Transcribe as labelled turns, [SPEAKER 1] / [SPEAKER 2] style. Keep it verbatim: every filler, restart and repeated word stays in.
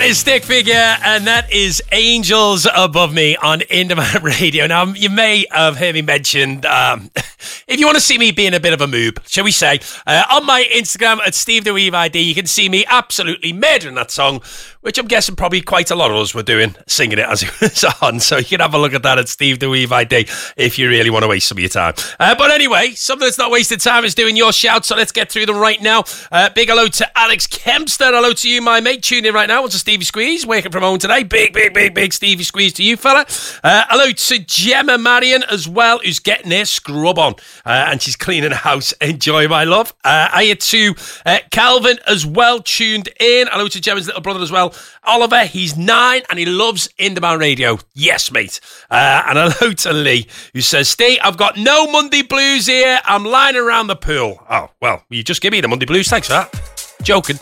[SPEAKER 1] is Stick Figure, and that is Angels Above Me on Indie Radio. Now, you may have heard me mention, um, if you want to see me being a bit of a moob, shall we say, uh, on my Instagram at Steve the Weave I D, you can see me absolutely murdering that song, which I'm guessing probably quite a lot of us were doing, singing it as it was on. So you can have a look at that at Steve the Weave I D if you really want to waste some of your time. Uh, but anyway, something that's not wasted time is doing your shout, so let's get through them right now. Uh, big hello to Alex Kempster. Hello to you, my mate. Tune in right now. What's a Stevie Squeeze? Working from home today. Big, big, big, big Stevie Squeeze to you, fella. Uh, hello to Gemma Marion as well, who's getting her scrub on. Uh, and she's cleaning the house. Enjoy, my love. Uh, hiya to uh, Calvin as well, tuned in. Hello to Gemma's little brother as well. Oliver, he's nine and he loves Indie Radio. Yes, mate. Uh, and hello to Lee, who says, Steve, I've got no Monday blues here. I'm lying around the pool. Oh, well, you just give me the Monday blues. Thanks for that. Joking.